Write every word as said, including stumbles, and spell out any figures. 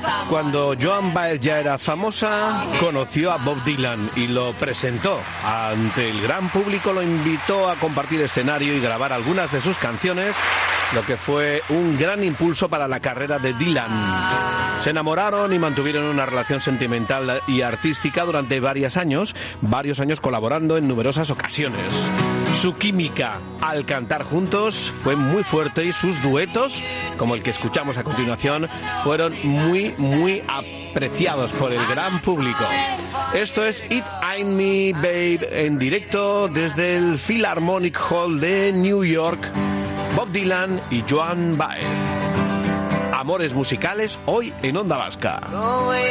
Cuando Joan Baez ya era famosa, conoció a Bob Dylan y lo presentó ante el gran público, lo invitó a compartir escenario y grabar algunas de sus canciones, lo que fue un gran impulso para la carrera de Dylan. Se enamoraron y mantuvieron una relación sentimental y artística durante varios años, varios años colaborando en numerosas ocasiones. Su química al cantar juntos fue muy fuerte y sus duetos, como el que escuchamos a continuación, fueron muy, muy apreciados por el gran público. Esto es It Ain't Me, Babe, en directo desde el Philharmonic Hall de New York. Bob Dylan y Joan Baez. Amores musicales hoy en Onda Vasca.